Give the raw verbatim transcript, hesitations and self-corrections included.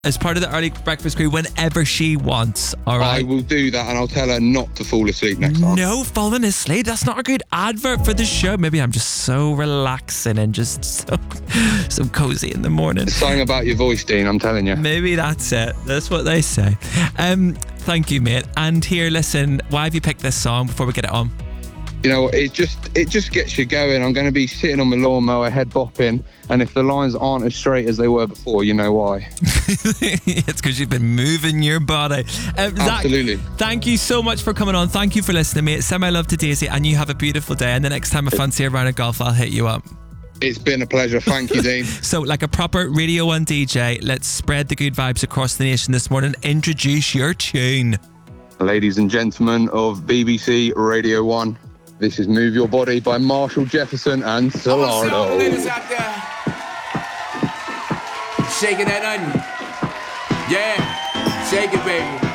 as part of the early breakfast crew whenever she wants. All right. I will do that, and I'll tell her not to fall asleep next time. No falling asleep. That's not a good advert for the show. Maybe I'm just so relaxing and just so so cozy in the morning. It's something about your voice, Dean, I'm telling you. Maybe that's it. That's what they say. Um, thank you, mate. And here, listen, why have you picked this song before we get it on? You know, it just it just gets you going. I'm going to be sitting on my lawnmower, head bopping, and if the lines aren't as straight as they were before, you know why. It's because you've been moving your body. Um, Absolutely. Zach, thank you so much for coming on. Thank you for listening, mate. Send my love to Daisy, and you have a beautiful day. And the next time I fancy a round of golf, I'll hit you up. It's been a pleasure. Thank you, Dean. So, like a proper Radio one D J, let's spread the good vibes across the nation this morning. Introduce your tune. Ladies and gentlemen of B B C Radio one, this is Move Your Body by Marshall Jefferson and Solardo. Ladies out there, shaking that onion. Yeah, shake it, baby.